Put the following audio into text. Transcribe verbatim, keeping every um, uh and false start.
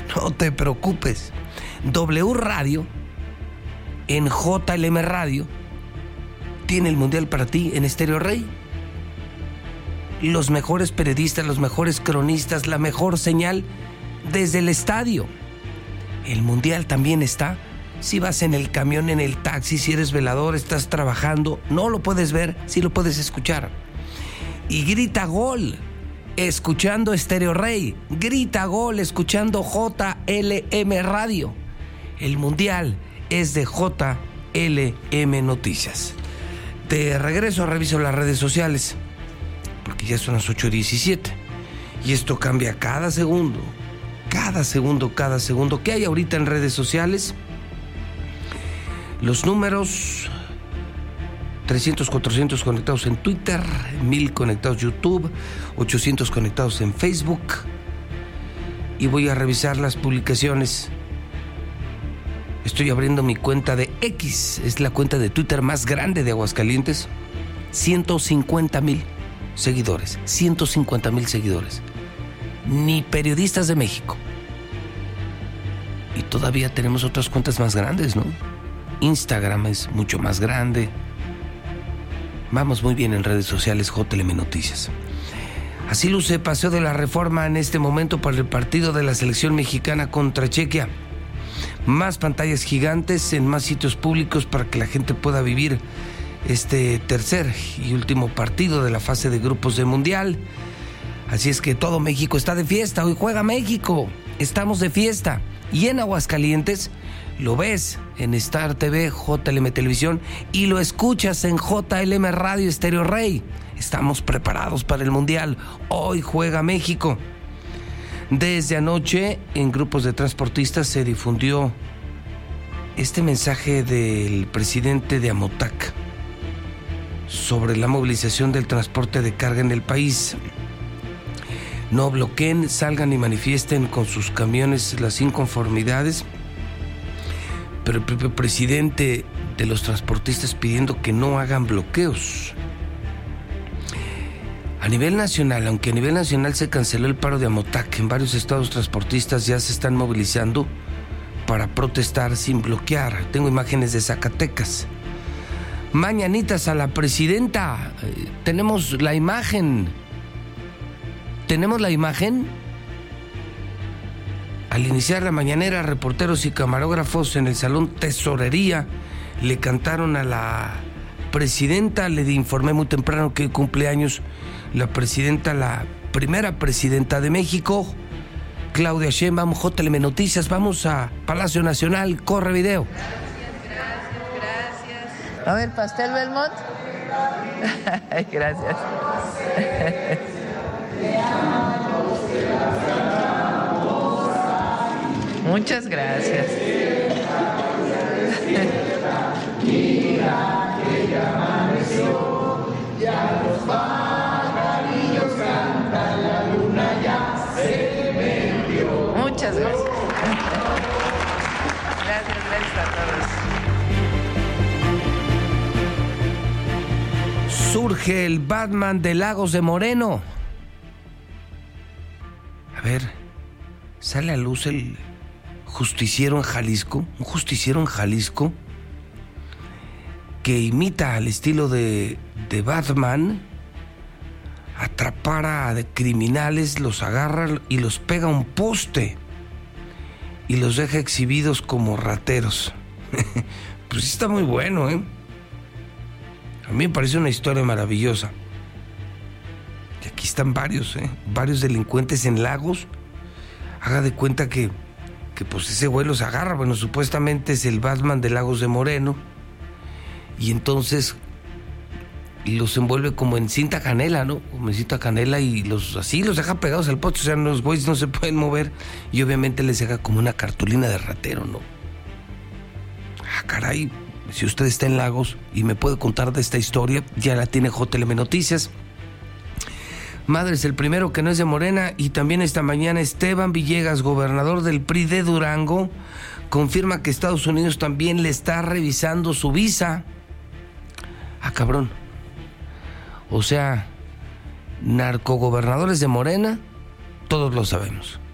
No te preocupes. W Radio, en J L M Radio, tiene el Mundial para ti en Estéreo Rey. Los mejores periodistas, los mejores cronistas, la mejor señal desde el estadio. El Mundial también está. Si vas en el camión, en el taxi, si eres velador, estás trabajando, no lo puedes ver, sí lo puedes escuchar. Y grita gol, escuchando Estéreo Rey. Grita gol, escuchando J L M Radio. El Mundial es de J L M Noticias. De regreso, reviso las redes sociales, porque ya son las ocho diecisiete. Y esto cambia cada segundo. Cada segundo, cada segundo. ¿Qué hay ahorita en redes sociales? Los números: trescientos, cuatrocientos conectados en Twitter, mil conectados en YouTube, ochocientos conectados en Facebook. Y voy a revisar las publicaciones. Estoy abriendo mi cuenta de X, es la cuenta de Twitter más grande de Aguascalientes. ciento cincuenta mil seguidores, ciento cincuenta mil seguidores. Ni periodistas de México. Y todavía tenemos otras cuentas más grandes, ¿no? Instagram es mucho más grande. Vamos muy bien en redes sociales, J L M Noticias. Así luce Paseo de la Reforma en este momento para el partido de la selección mexicana contra Chequia. Más pantallas gigantes en más sitios públicos para que la gente pueda vivir este tercer y último partido de la fase de grupos del Mundial. Así es que todo México está de fiesta. Hoy juega México. Estamos de fiesta. Y en Aguascalientes lo ves en Star T V, J L M Televisión, y lo escuchas en J L M Radio Estéreo Rey. Estamos preparados para el Mundial. Hoy juega México. Desde anoche, en grupos de transportistas se difundió este mensaje del presidente de Amotac sobre la movilización del transporte de carga en el país. No bloqueen, salgan y manifiesten con sus camiones las inconformidades. Pero el propio presidente de los transportistas pidiendo que no hagan bloqueos. A nivel nacional, aunque a nivel nacional se canceló el paro de Amotac, en varios estados transportistas ya se están movilizando para protestar sin bloquear. Tengo imágenes de Zacatecas. Mañanitas a la presidenta. Eh, tenemos la imagen. ¿Tenemos la imagen? Al iniciar la mañanera, reporteros y camarógrafos en el Salón Tesorería le cantaron a la presidenta. Le informé muy temprano que cumpleaños la presidenta, la primera presidenta de México, Claudia Sheinbaum. J L M Noticias, vamos a Palacio Nacional, corre video. Gracias, gracias, gracias. A ver, pastel Belmont. Gracias. Muchas gracias. Mira que ya amaneció, ya los pajarillos cantan, la luna ya se metió. Muchas gracias. Gracias, gracias a todos. Surge el Batman de Lagos de Moreno. A ver, sale a luz el justiciero en Jalisco, un justiciero en Jalisco que imita al estilo de, de Batman, atrapar a criminales, los agarra y los pega a un poste y los deja exhibidos como rateros. Pues sí está muy bueno, ¿eh? A mí me parece una historia maravillosa. Y aquí están varios, ¿eh? Varios delincuentes en Lagos. Haga de cuenta que, que pues ese güey los agarra. Bueno, supuestamente es el Batman de Lagos de Moreno. Y entonces los envuelve como en cinta canela, ¿no? Como en cinta canela y los así los deja pegados al poste. O sea, los güeyes no se pueden mover. Y obviamente les deja como una cartulina de ratero, ¿no? Ah, caray. Si usted está en Lagos y me puede contar de esta historia, ya la tiene J L M Noticias. Madre es el primero que no es de Morena. Y también esta mañana Esteban Villegas, gobernador del P R I de Durango, confirma que Estados Unidos también le está revisando su visa. Ah, cabrón. O sea, narcogobernadores de Morena, todos lo sabemos.